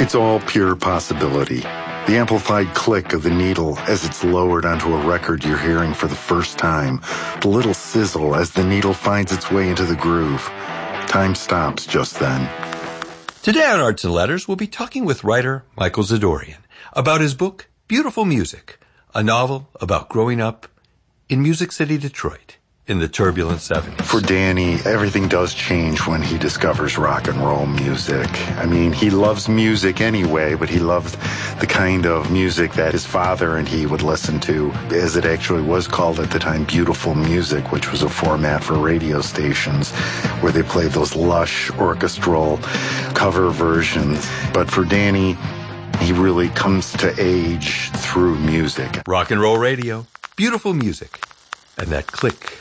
It's all pure possibility. The amplified click of the needle as it's lowered onto a record you're hearing for the first time. The little sizzle as the needle finds its way into the groove. Time stops just then. Today on Arts and Letters, we'll be talking with writer Michael Zadorian about his book, Beautiful Music, a novel about growing up in Music City, Detroit, in the turbulent 70s. For Danny, everything does change when he discovers rock and roll music. I mean, he loves music anyway, but he loved the kind of music that his father and he would listen to, as it actually was called at the time, beautiful music, which was a format for radio stations where they played those lush orchestral cover versions. But for Danny, he really comes to age through music. Rock and roll radio, beautiful music, and that click